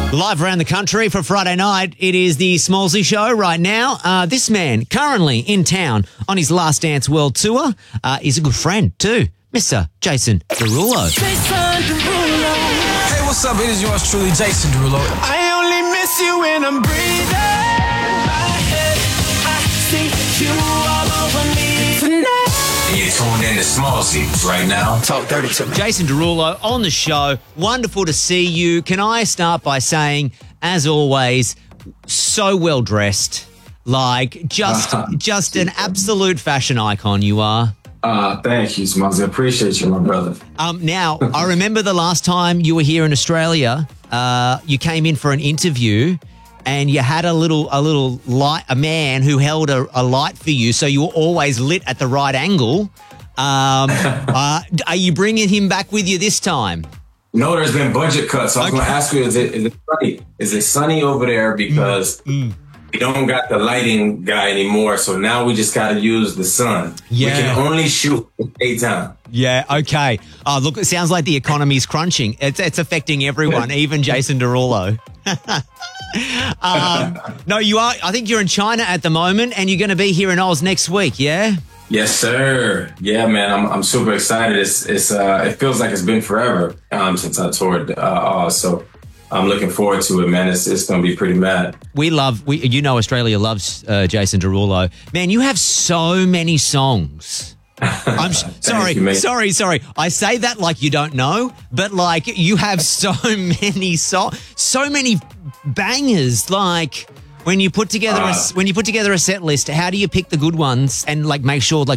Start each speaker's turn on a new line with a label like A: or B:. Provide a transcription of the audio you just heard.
A: Live around the country for Friday night, it is the Smallsy Show right now. This man, currently in town on his Last Dance World Tour, is a good friend too, Mr. Jason Derulo.
B: Hey, what's up? It is yours truly, Jason Derulo. I only miss you when I'm breathing. My head, I see you all over me tonight.
C: You're tuned in to Smallsy right now.
B: Talk dirty to me.
A: Jason Derulo on the show. Wonderful to see you. Can I start by saying, as always, so well dressed, like just an absolute fashion icon you are.
D: Thank you, Smallsy. I appreciate you, my brother.
A: Now, I remember the last time you were here in Australia, you came in for an interview and you had a little light, a man who held a light for you, so you were always lit at the right angle. Are you bringing him back with you this time?
D: No, there's been budget cuts. So I was going to ask you, is it sunny? Is it sunny over there? Because we don't got the lighting guy anymore, so now we just got to use the sun.
A: Yeah.
D: We can only shoot daytime.
A: Yeah, okay. Oh, look, it sounds like the economy's crunching. It's affecting everyone, even Jason Derulo. No, you are. I think you're in China at the moment, and you're going to be here in Oz next week, yeah?
D: Yes, sir. Yeah, man, I'm super excited. It feels like it's been forever since I toured Oz, so I'm looking forward to it, man. It's going to be pretty mad.
A: Australia loves Jason Derulo. Man, you have so many songs. I'm sorry. I say that like you don't know, but like you have so many so many bangers. Like when you put together a set list, how do you pick the good ones and like make sure like